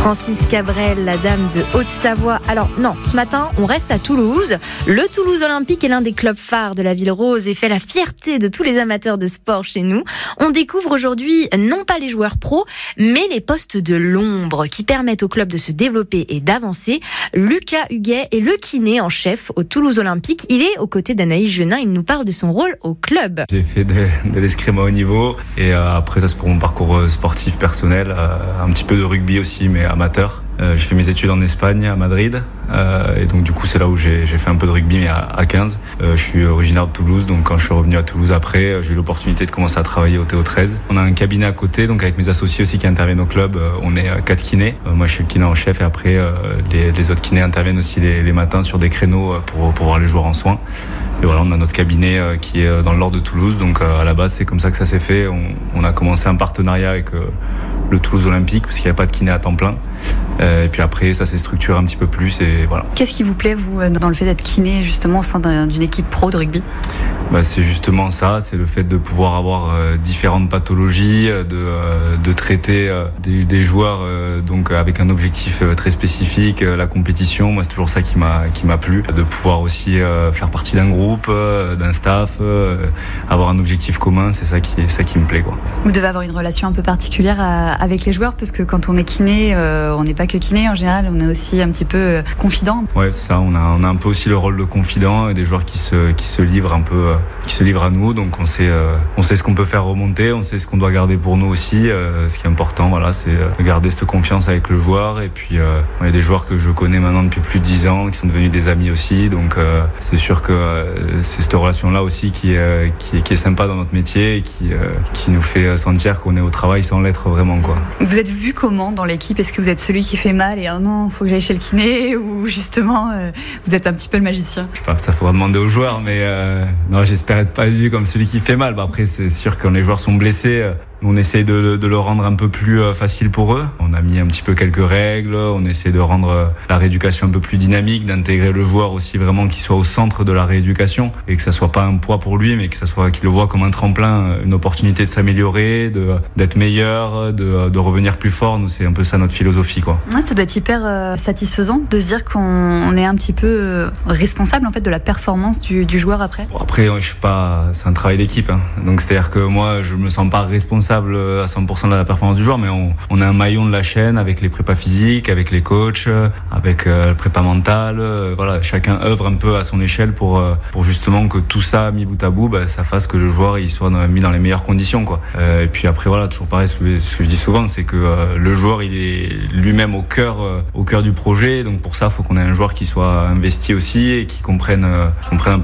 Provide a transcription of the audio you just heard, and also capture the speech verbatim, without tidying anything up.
Francis Cabrel, la dame de Haute-Savoie. Alors non, ce matin, on reste à Toulouse. Le Toulouse Olympique est l'un des clubs phares de la ville rose et fait la fierté de tous les amateurs de sport chez nous. On découvre aujourd'hui non pas les joueurs pros, mais les postes de l'ombre qui permettent au club de se développer et d'avancer. Lucas Huguet est le kiné en chef au Toulouse Olympique. Il est aux côtés d'Anaïs Genin. Il nous parle de son rôle au club. J'ai fait de, de l'escrime à haut niveau et euh, après ça c'est pour mon parcours sportif personnel, euh, un petit peu de rugby aussi mais amateur. Euh, j'ai fait mes études en Espagne, à Madrid, euh, et donc du coup c'est là où j'ai, j'ai fait un peu de rugby mais à, à quinze. Euh, je suis originaire de Toulouse, donc quand je suis revenu à Toulouse après, j'ai eu l'opportunité de commencer à travailler au T O treize. On a un cabinet à côté, donc avec mes associés aussi qui interviennent au club, euh, on est quatre kinés. Euh, moi je suis le kiné en chef et après euh, les, les autres kinés interviennent aussi les, les matins sur des créneaux pour, pour voir les joueurs en soins. Et voilà, on a notre cabinet euh, qui est dans le nord de Toulouse, donc euh, à la base c'est comme ça que ça s'est fait. On, on a commencé un partenariat avec euh, le Toulouse Olympique parce qu'il n'y a pas de kiné à temps plein. Euh, et puis après, ça s'est structuré un petit peu plus et voilà. Qu'est-ce qui vous plaît, vous, dans le fait d'être kiné justement au sein d'une équipe pro de rugby ? Bah, c'est justement ça, c'est le fait de pouvoir avoir euh, différentes pathologies, de, euh, de traiter euh, des, des joueurs euh, donc avec un objectif euh, très spécifique, euh, la compétition. Moi, c'est toujours ça qui m'a qui m'a plu, de pouvoir aussi euh, faire partie d'un groupe, euh, d'un staff, euh, avoir un objectif commun, c'est ça qui ça qui me plaît, quoi. Vous devez avoir une relation un peu particulière à, avec les joueurs parce que quand on est kiné, euh, on n'est pas que kiné en général, on est aussi un petit peu euh, confident. Ouais, c'est ça. On a on a un peu aussi le rôle de confident, des joueurs qui se qui se livrent un peu. Euh, qui se livrent à nous, donc on sait euh, on sait ce qu'on peut faire remonter, on sait ce qu'on doit garder pour nous aussi. Euh, ce qui est important, voilà, c'est de garder cette confiance avec le joueur. Et puis euh, il y a des joueurs que je connais maintenant depuis plus de dix ans, qui sont devenus des amis aussi, donc euh, c'est sûr que euh, c'est cette relation là aussi qui euh, qui, qui est sympa dans notre métier et qui euh, qui nous fait sentir qu'on est au travail sans l'être vraiment, quoi. Vous êtes vu comment dans l'équipe ? Est-ce que vous êtes celui qui fait mal et oh non, faut que j'aille chez le kiné, ou justement euh, vous êtes un petit peu le magicien ? Je sais pas, ça faudra demander aux joueurs, mais euh, non, j'espère être pas vu comme celui qui fait mal. Bah après, c'est sûr que quand les joueurs sont blessés, on essaye de, de le rendre un peu plus facile pour eux. On a mis un petit peu quelques règles, on essaie de rendre la rééducation un peu plus dynamique, d'intégrer le joueur aussi vraiment qu'il soit au centre de la rééducation et que ça soit pas un poids pour lui, mais que ça soit qu'il le voit comme un tremplin, une opportunité de s'améliorer, de d'être meilleur, de, de revenir plus fort. Nous, c'est un peu ça notre philosophie, quoi. Ouais, ça doit être hyper euh, satisfaisant de se dire qu'on est un petit peu euh, responsable en fait de la performance du, du joueur après. Bon, après, je suis pas, c'est un travail d'équipe, hein. Donc c'est-à-dire que moi, je me sens pas responsable à cent pour cent de la performance du joueur, mais on, on est un maillon de la chaîne avec les prépas physiques, avec les coachs, avec euh, le prépa mental. Euh, voilà, chacun œuvre un peu à son échelle pour euh, pour justement que tout ça mis bout à bout, bah, ça fasse que le joueur il soit dans, mis dans les meilleures conditions, quoi. Euh, et puis après voilà, toujours pareil, ce que, ce que je dis souvent, c'est que euh, le joueur il est lui-même au cœur euh, au cœur du projet. Donc pour ça, il faut qu'on ait un joueur qui soit investi aussi et qui comprenne euh, qui comprenne un peu